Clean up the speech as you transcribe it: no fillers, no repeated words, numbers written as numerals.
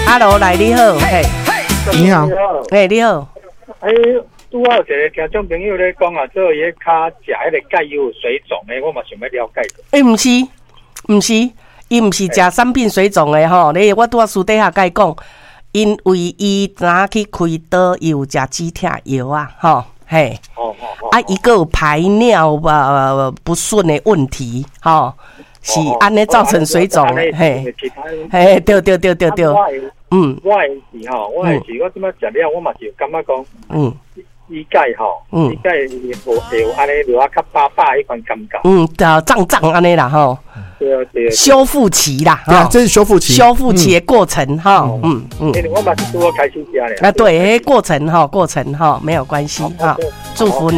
，Hello， 来你好，嘿， 你好， 嘿，你好， 拄好有一个听众朋友咧讲啊，做伊骹食迄个钙有水肿诶，我嘛想要了解。 毋是，伊毋是食产品水肿诶吼。我拄仔私底下甲伊讲，因为伊若去开刀，伊有食止痛药啊，吼，嘿，伊个有排尿不顺诶问题，吼，是安尼造成水肿诶，嘿，对。 我的是吼，我即摆食了，我嘛是感觉讲，伊钙吼，伊钙有安尼落啊较巴迄款感觉。 胀安尼啦吼。 对。 修复期啦， 对啊，这是修复期的过程哈。 我嘛是拄好开始食咧。 对，过程哈，没有关系哈，祝福你。